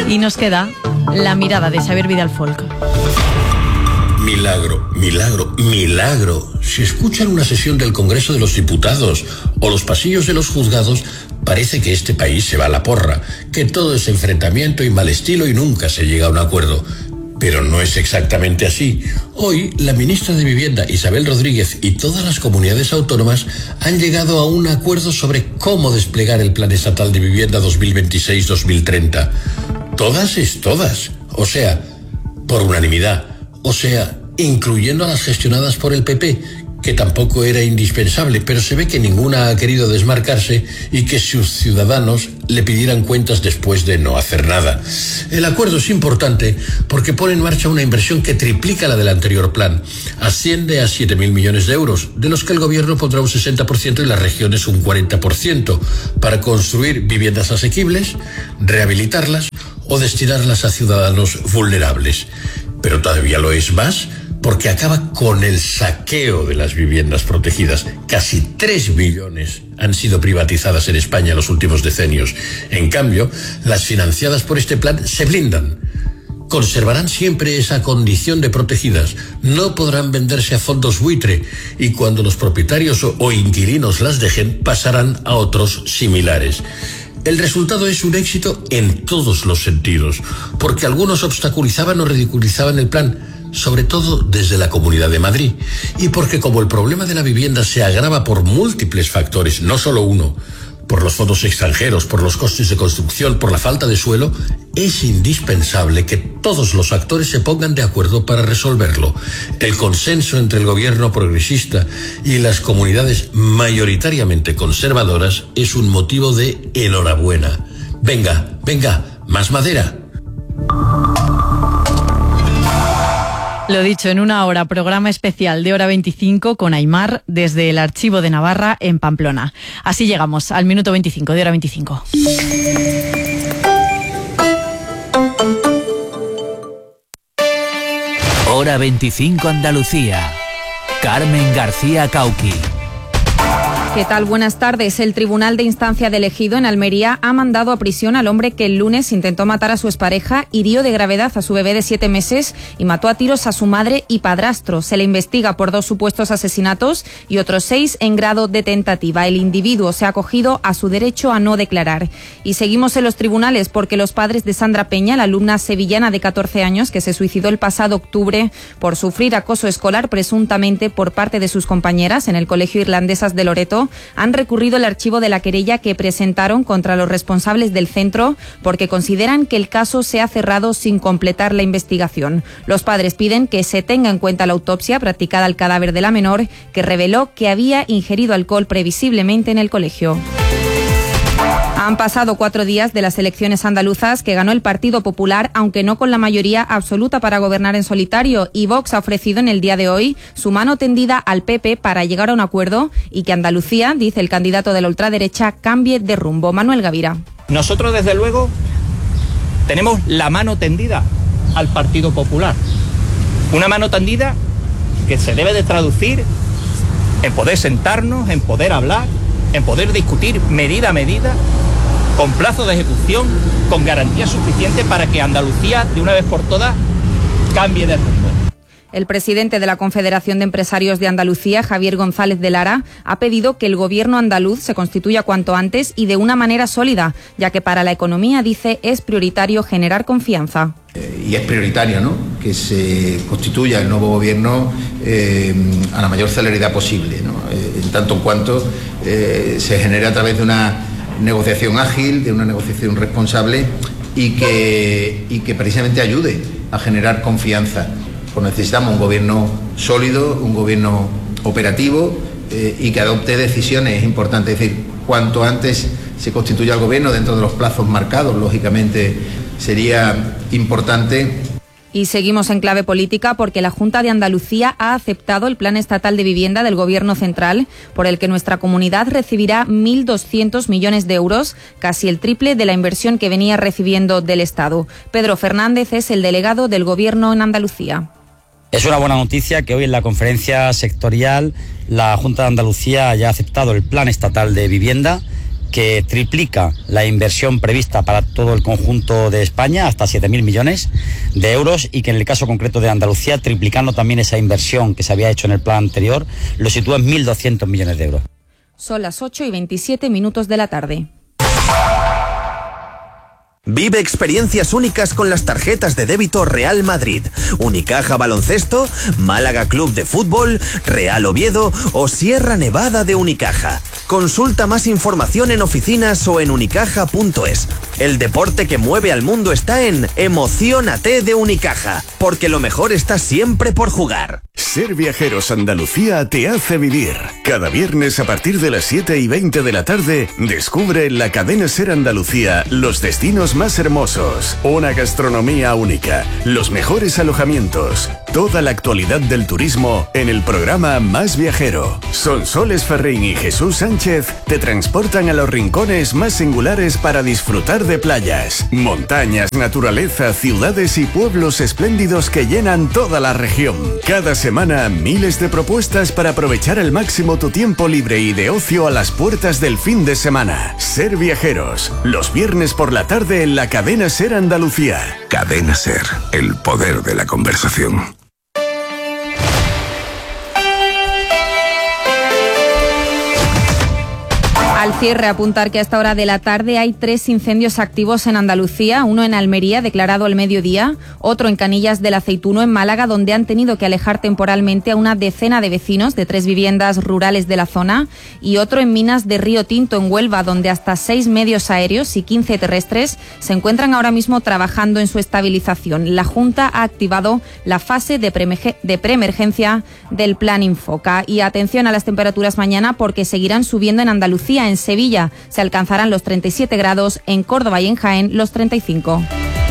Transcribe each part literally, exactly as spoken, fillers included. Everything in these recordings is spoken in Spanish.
Y nos queda la mirada de Xavier Vidal Folk. Milagro, milagro, milagro. Si escuchan una sesión del Congreso de los Diputados o los pasillos de los juzgados, parece que este país se va a la porra, que todo es enfrentamiento y mal estilo y nunca se llega a un acuerdo. Pero no es exactamente así. Hoy, la ministra de Vivienda, Isabel Rodríguez, y todas las comunidades autónomas han llegado a un acuerdo sobre cómo desplegar el Plan Estatal de Vivienda dos mil veintiséis dos mil treinta. Todas es todas. O sea, por unanimidad. O sea, incluyendo a las gestionadas por el P P, que tampoco era indispensable, pero se ve que ninguna ha querido desmarcarse y que sus ciudadanos le pidieran cuentas después de no hacer nada. El acuerdo es importante porque pone en marcha una inversión que triplica la del anterior plan. Asciende a siete mil millones de euros, de los que el gobierno pondrá un sesenta por ciento y las regiones un cuarenta por ciento, para construir viviendas asequibles, rehabilitarlas o destinarlas a ciudadanos vulnerables. Pero todavía lo es más, porque acaba con el saqueo de las viviendas protegidas. Casi tres millones han sido privatizadas en España en los últimos decenios. En cambio, las financiadas por este plan se blindan. Conservarán siempre esa condición de protegidas. No podrán venderse a fondos buitre y cuando los propietarios o inquilinos las dejen, pasarán a otros similares. El resultado es un éxito en todos los sentidos, porque algunos obstaculizaban o ridiculizaban el plan, sobre todo desde la Comunidad de Madrid, y porque como el problema de la vivienda se agrava por múltiples factores, no solo uno, por los fondos extranjeros, por los costes de construcción, por la falta de suelo, es indispensable que todos los actores se pongan de acuerdo para resolverlo. El consenso entre el gobierno progresista y las comunidades mayoritariamente conservadoras es un motivo de enhorabuena. Venga, venga, más madera. Lo dicho, en una hora, programa especial de Hora veinticinco con Aimar desde el Archivo de Navarra en Pamplona. Así llegamos al minuto veinticinco de Hora veinticinco. Hora veinticinco Andalucía. Carmen García Cauqui. ¿Qué tal? Buenas tardes. El Tribunal de Instancia del Ejido en Almería ha mandado a prisión al hombre que el lunes intentó matar a su expareja, hirió de gravedad a su bebé de siete meses y mató a tiros a su madre y padrastro. Se le investiga por dos supuestos asesinatos y otros seis en grado de tentativa. El individuo se ha acogido a su derecho a no declarar. Y seguimos en los tribunales porque los padres de Sandra Peña, la alumna sevillana de catorce años que se suicidó el pasado octubre por sufrir acoso escolar presuntamente por parte de sus compañeras en el Colegio Irlandesas de Loreto, han recurrido el archivo de la querella que presentaron contra los responsables del centro porque consideran que el caso se ha cerrado sin completar la investigación. Los padres piden que se tenga en cuenta la autopsia practicada al cadáver de la menor, que reveló que había ingerido alcohol previsiblemente en el colegio. Han pasado cuatro días de las elecciones andaluzas que ganó el Partido Popular, aunque no con la mayoría absoluta para gobernar en solitario, y Vox ha ofrecido en el día de hoy su mano tendida al P P para llegar a un acuerdo y que Andalucía, dice el candidato de la ultraderecha, cambie de rumbo. Manuel Gavira. Nosotros, desde luego, tenemos la mano tendida al Partido Popular. Una mano tendida que se debe de traducir en poder sentarnos, en poder hablar, en poder discutir medida a medida, con plazo de ejecución, con garantía suficiente para que Andalucía, de una vez por todas, cambie de rumbo. El presidente de la Confederación de Empresarios de Andalucía, Javier González de Lara, ha pedido que el gobierno andaluz se constituya cuanto antes y de una manera sólida, ya que para la economía, dice, es prioritario generar confianza. Eh, y es prioritario, ¿no?, que se constituya el nuevo gobierno eh, a la mayor celeridad posible, ¿no?, eh, en tanto en cuanto eh, se genere a través de una negociación ágil, de una negociación responsable y que, y que precisamente ayude a generar confianza. Pues necesitamos un gobierno sólido, un gobierno operativo eh, y que adopte decisiones importantes. Es decir, cuanto antes se constituya el gobierno dentro de los plazos marcados, lógicamente sería importante. Y seguimos en clave política porque la Junta de Andalucía ha aceptado el Plan Estatal de Vivienda del Gobierno Central, por el que nuestra comunidad recibirá mil doscientos millones de euros, casi el triple de la inversión que venía recibiendo del Estado. Pedro Fernández es el delegado del Gobierno en Andalucía. Es una buena noticia que hoy en la conferencia sectorial la Junta de Andalucía haya aceptado el Plan Estatal de Vivienda, que triplica la inversión prevista para todo el conjunto de España, hasta siete mil millones de euros, y que en el caso concreto de Andalucía, triplicando también esa inversión que se había hecho en el plan anterior, lo sitúa en mil doscientos millones de euros. Son las ocho y veintisiete minutos de la tarde. Vive experiencias únicas con las tarjetas de débito Real Madrid, Unicaja Baloncesto, Málaga Club de Fútbol, Real Oviedo o Sierra Nevada de Unicaja. Consulta más información en oficinas o en unicaja punto es. El deporte que mueve al mundo está en Emociónate de Unicaja, porque lo mejor está siempre por jugar. Ser Viajeros Andalucía te hace vivir. Cada viernes a partir de las siete y veinte de la tarde, descubre en la cadena Ser Andalucía los destinos más hermosos, una gastronomía única, los mejores alojamientos, toda la actualidad del turismo en el programa Más Viajero. Sonsoles Ferrín y Jesús Sánchez te transportan a los rincones más singulares para disfrutar de playas, montañas, naturaleza, ciudades y pueblos espléndidos que llenan toda la región. Cada semana, miles de propuestas para aprovechar al máximo tu tiempo libre y de ocio a las puertas del fin de semana. Ser Viajeros, los viernes por la tarde en la cadena Ser Andalucía. Cadena Ser, el poder de la conversación. Al cierre, apuntar que a esta hora de la tarde hay tres incendios activos en Andalucía, uno en Almería, declarado al mediodía, otro en Canillas del Aceituno, en Málaga, donde han tenido que alejar temporalmente a una decena de vecinos de tres viviendas rurales de la zona, y otro en Minas de Río Tinto, en Huelva, donde hasta seis medios aéreos y quince terrestres se encuentran ahora mismo trabajando en su estabilización. La Junta ha activado la fase de preemergencia del Plan Infoca. Y atención a las temperaturas mañana, porque seguirán subiendo en Andalucía. En Sevilla se alcanzarán los treinta y siete grados, en Córdoba y en Jaén los treinta y cinco.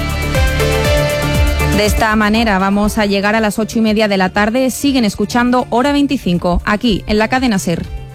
De esta manera vamos a llegar a las ocho y media de la tarde. Siguen escuchando Hora veinticinco, aquí en la cadena SER.